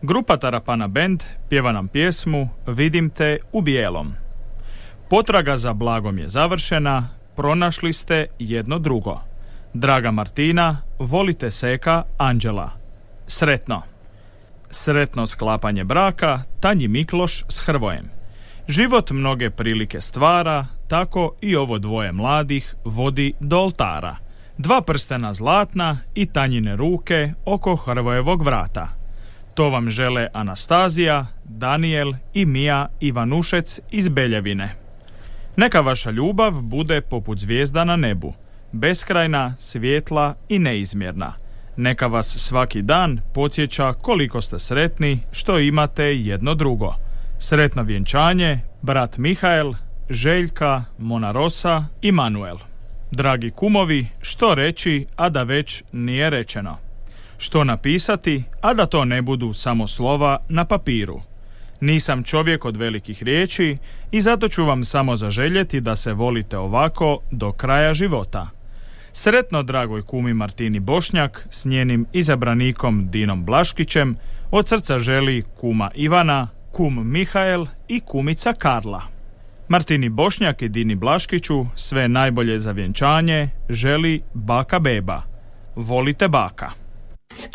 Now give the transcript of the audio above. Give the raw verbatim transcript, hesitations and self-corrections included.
Grupa Tarapana Band pjeva nam pjesmu Vidim te u bijelom. Potraga za blagom je završena, pronašli ste jedno drugo. Draga Martina, volite Seka, Anđela. Sretno. Sretno sklapanje braka, Tanji Mikloš s Hrvojem. Život mnoge prilike stvara, tako i ovo dvoje mladih vodi do oltara. Dva prstena zlatna i Tanjine ruke oko Hrvojevog vrata. To vam žele Anastazija, Daniel i Mija Ivanušec iz Beljevine. Neka vaša ljubav bude poput zvijezda na nebu, beskrajna, svjetla i neizmjerna. Neka vas svaki dan podsjeća koliko ste sretni što imate jedno drugo. Sretno vjenčanje, brat Mihael, Željka, Monarosa i Manuel. Dragi kumovi, što reći, a da već nije rečeno? Što napisati, a da to ne budu samo slova na papiru? Nisam čovjek od velikih riječi i zato ću vam samo zaželjeti da se volite ovako do kraja života. Sretno dragoj kumi Martini Bošnjak s njenim izabranikom Dinom Blaškićem od srca želi kuma Ivana, kum Mihael i kumica Karla. Martini Bošnjak i Dini Blaškiću sve najbolje za vjenčanje želi baka Beba. Volite baka.